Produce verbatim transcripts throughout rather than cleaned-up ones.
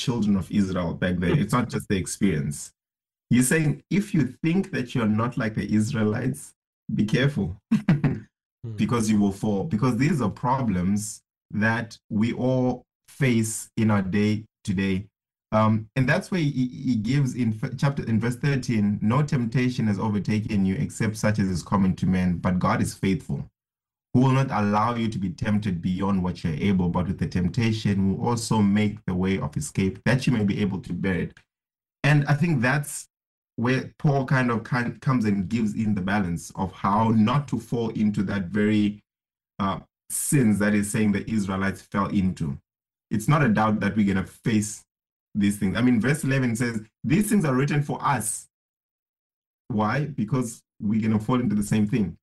children of Israel back then. It's not just the experience. He's saying, if you think that you're not like the Israelites, be careful because you will fall. Because these are problems that we all face in our day to day. Um, and that's why he, he gives in chapter in verse thirteen, no temptation has overtaken you except such as is common to men, but God is faithful, who will not allow you to be tempted beyond what you're able, but with the temptation will also make the way of escape that you may be able to bear it. And I think that's where Paul kind of kind, comes and gives in the balance of how not to fall into that very uh, sins that is saying the Israelites fell into. It's not a doubt that we're going to face these things. I mean, verse eleven says, these things are written for us. Why? Because we're going to fall into the same thing.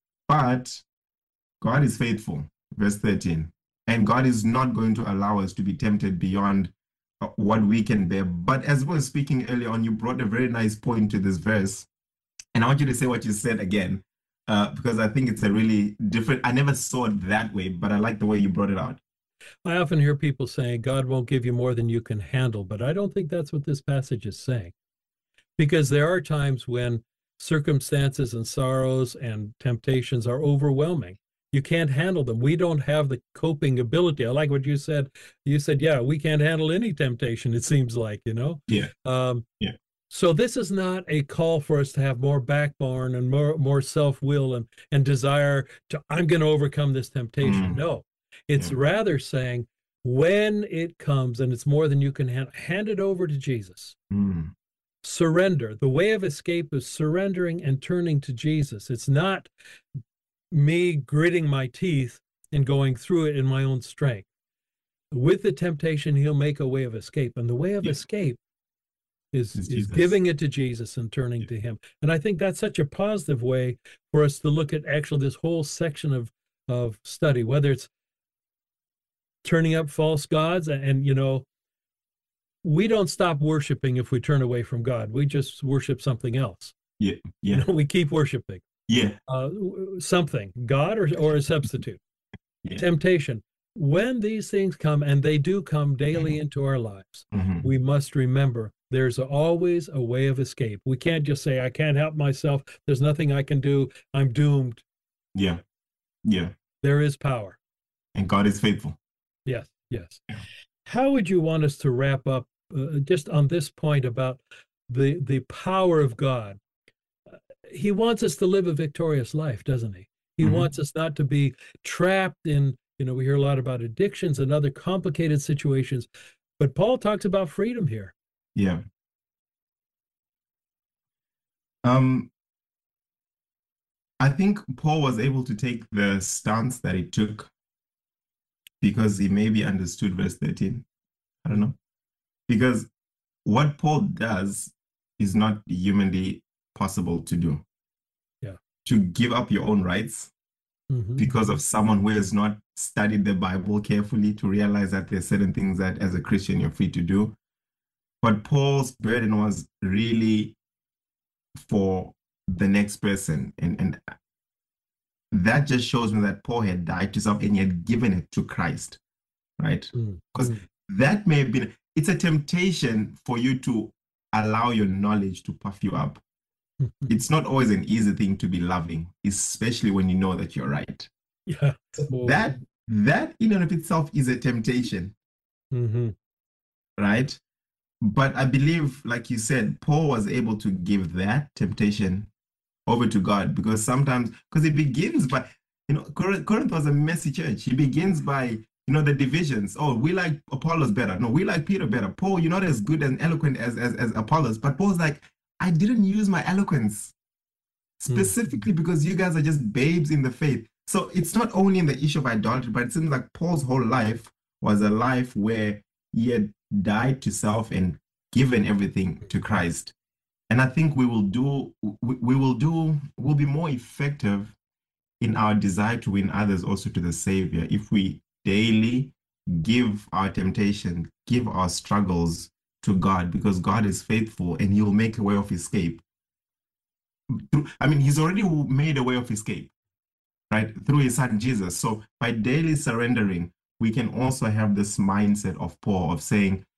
But God is faithful, verse thirteen. And God is not going to allow us to be tempted beyond uh, what we can bear. But as we were speaking earlier on, you brought a very nice point to this verse. And I want you to say what you said again, uh, because I think it's a really different, I never saw it that way, but I like the way you brought it out. I often hear people saying God won't give you more than you can handle, but I don't think that's what this passage is saying. Because there are times when circumstances and sorrows and temptations are overwhelming. You can't handle them. We don't have the coping ability. I like what you said. You said, yeah, we can't handle any temptation, it seems like, you know? Yeah. Um, yeah. So this is not a call for us to have more backbone and more, more self-will and, and desire to, I'm going to overcome this temptation. Mm. No. It's yeah. rather saying, when it comes and it's more than you can handle, hand it over to Jesus. Mm. Surrender. The way of escape is surrendering and turning to Jesus. It's not me gritting my teeth and going through it in my own strength. With the temptation, he'll make a way of escape. And the way of yeah. escape is, is giving it to Jesus and turning yeah. to him. And I think that's such a positive way for us to look at actually this whole section of, of study, whether it's turning up false gods. And, and, you know, we don't stop worshiping if we turn away from God. We just worship something else. Yeah, yeah. You know, we keep worshiping. Yeah. Uh, something, God or, or a substitute. Yeah. Temptation. When these things come, and they do come daily mm-hmm. into our lives, mm-hmm. we must remember there's always a way of escape. We can't just say, I can't help myself. There's nothing I can do. I'm doomed. Yeah. Yeah. There is power. And God is faithful. Yes, yes. How would you want us to wrap up uh, just on this point about the the power of God? Uh, he wants us to live a victorious life, doesn't he? He mm-hmm. wants us not to be trapped in, you know, we hear a lot about addictions and other complicated situations, but Paul talks about freedom here. Yeah. Um, I think Paul was able to take the stance that he took because he maybe understood verse thirteen. I don't know. Because what Paul does is not humanly possible to do. Yeah. To give up your own rights mm-hmm. because of someone who has not studied the Bible carefully, to realize that there are certain things that as a Christian you're free to do. But Paul's burden was really for the next person. And, and that just shows me that Paul had died to self and he had given it to Christ, right? Because mm-hmm. that may have been, it's a temptation for you to allow your knowledge to puff you up. Mm-hmm. It's not always an easy thing to be loving, especially when you know that you're right. Yeah. So that, that in and of itself is a temptation, mm-hmm. right? But I believe, like you said, Paul was able to give that temptation over to God, because sometimes, because it begins by, you know, Corinth was a messy church. He begins by, you know, the divisions. Oh, we like Apollos better. No, we like Peter better. Paul, you're not as good and eloquent as, as, as Apollos. But Paul's like, I didn't use my eloquence specifically mm. because you guys are just babes in the faith. So it's not only in the issue of idolatry, but it seems like Paul's whole life was a life where he had died to self and given everything to Christ. And I think we will do, we, we will do, we'll be more effective in our desire to win others also to the Savior if we daily give our temptation, give our struggles to God, because God is faithful and he will make a way of escape. I mean, he's already made a way of escape, right? Through his son, Jesus. So by daily surrendering, we can also have this mindset of Paul of saying,